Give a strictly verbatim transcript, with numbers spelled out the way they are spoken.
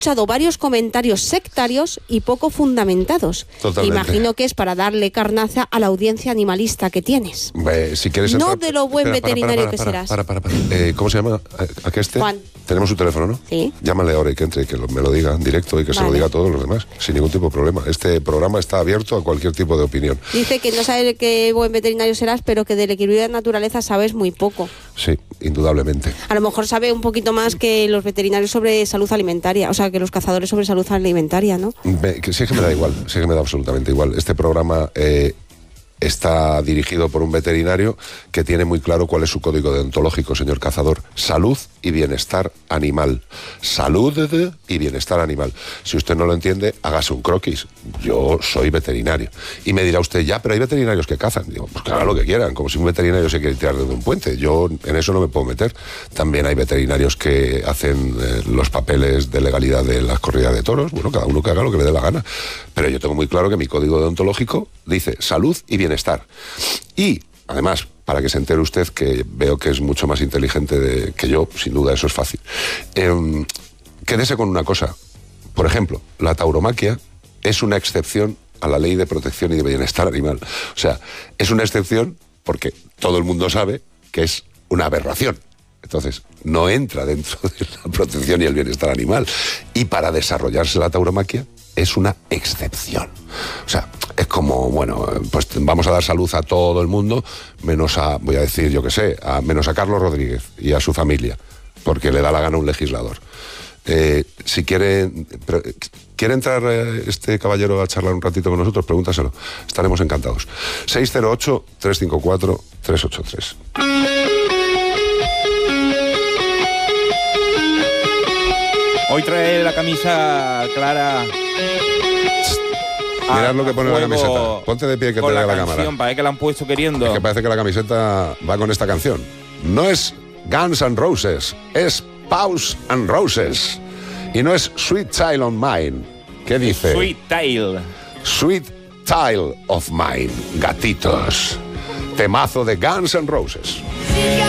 escuchado varios comentarios sectarios y poco fundamentados. Totalmente. Imagino que es para darle carnaza a la audiencia animalista que tienes. Eh, si quieres No entrar... de lo buen Espera, para, veterinario para, para, que para, serás. Para, para, para. Eh, ¿Cómo se llama? ¿A, a qué este? Juan. Tenemos su teléfono, ¿no? Sí. Llámale ahora y que entre y que lo- me lo diga en directo y que se lo Vale. diga a todos los demás, sin ningún tipo de problema. Este programa está abierto a cualquier tipo de opinión. Dice que no sabe qué buen veterinario serás, pero que del equilibrio de la naturaleza sabes muy poco. Sí, indudablemente. A lo mejor sabe un poquito más que los veterinarios sobre salud alimentaria, o sea, que los cazadores sobre salud alimentaria, ¿no? Me, que sí, es que me da igual, sí que me da absolutamente igual. Este programa eh, está dirigido por un veterinario que tiene muy claro cuál es su código deontológico, señor cazador. Salud y bienestar animal. Salud y bienestar animal. Si usted no lo entiende, hágase un croquis. Yo soy veterinario. Y me dirá usted, ya, pero hay veterinarios que cazan. Digo, pues que hagan lo que quieran, como si un veterinario se quiere tirar desde un puente. Yo en eso no me puedo meter. También hay veterinarios que hacen eh, los papeles de legalidad de las corridas de toros. Bueno, cada uno que haga lo que le dé la gana. Pero yo tengo muy claro que mi código deontológico dice salud y bienestar. Y, además, para que se entere usted, que veo que es mucho más inteligente de, que yo, sin duda, eso es fácil. Eh, quédese con una cosa. Por ejemplo, la tauromaquia es una excepción a la ley de protección y de bienestar animal. O sea, es una excepción porque todo el mundo sabe que es una aberración. Entonces, no entra dentro de la protección y el bienestar animal. Y para desarrollarse la tauromaquia es una excepción. O sea, es como, bueno, pues vamos a dar salud a todo el mundo, menos a, voy a decir, yo qué sé, a, menos a Carlos Rodríguez y a su familia, porque le da la gana un legislador. Eh, si quiere, pero, ¿quiere entrar eh, este caballero a charlar un ratito con nosotros? Pregúntaselo. Estaremos encantados. seis cero ocho, tres cinco cuatro, tres ocho tres. Hoy trae la camisa clara. Mirad lo que pone la Juego camiseta. Ponte de pie que te con vea la la cámara. canción, parece que la han puesto queriendo. Es que parece que la camiseta va con esta canción. No es Guns N' Roses, es Paws and Roses. Y no es Sweet Child of Mine. ¿Qué dice? Sweet Tail. Sweet Child of Mine. Gatitos. Temazo de Guns N' Roses.